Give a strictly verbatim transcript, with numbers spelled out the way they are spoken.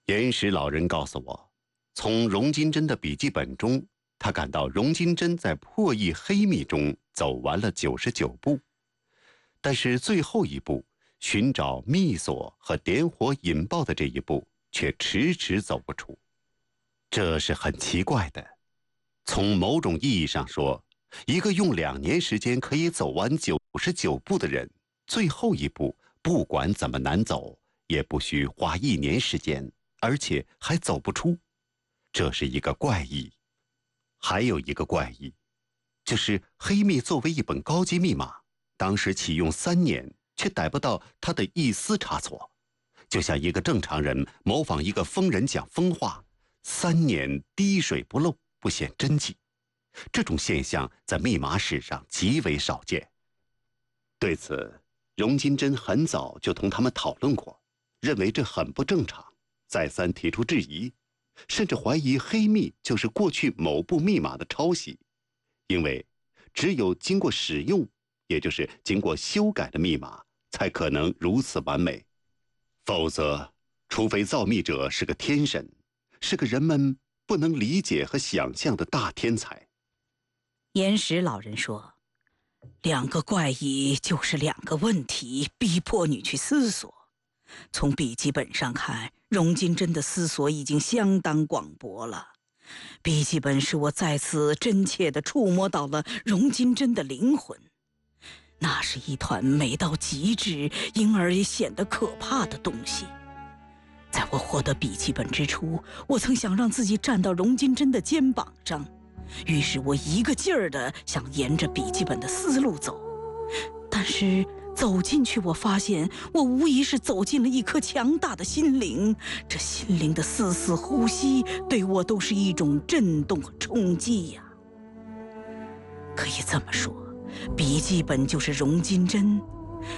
岩石老人告诉我，从荣金珍的笔记本中，他感到荣金珍在破译黑密中走完了九十九步，但是最后一步寻找密锁和点火引爆的这一步却迟迟走不出。这是很奇怪的。从某种意义上说，一个用两年时间可以走完九十九步的人，最后一步不管怎么难走，也不需花一年时间，而且还走不出。这是一个怪异。还有一个怪异，就是黑密作为一本高级密码，当时启用三年，却逮不到它的一丝差错，就像一个正常人模仿一个疯人讲疯话，三年滴水不漏，不显真迹。这种现象在密码史上极为少见。对此，荣金珍很早就同他们讨论过，认为这很不正常，再三提出质疑，甚至怀疑黑密就是过去某部密码的抄袭，因为只有经过使用，也就是经过修改的密码，才可能如此完美。否则，除非造密者是个天神，是个人们不能理解和想象的大天才。 岩石老人说，两个怪异就是两个问题，逼迫你去思索。从笔记本上看，荣金珍的思索已经相当广博了。笔记本使我再次真切地触摸到了荣金珍的灵魂，那是一团美到极致，因而也显得可怕的东西。在我获得笔记本之初，我曾想让自己站到荣金珍的肩膀上，于是我一个劲儿地想沿着笔记本的思路走，但是走进去，我发现我无疑是走进了一颗强大的心灵，这心灵的丝丝呼吸对我都是一种震动和冲击呀。可以这么说，笔记本就是荣金珍，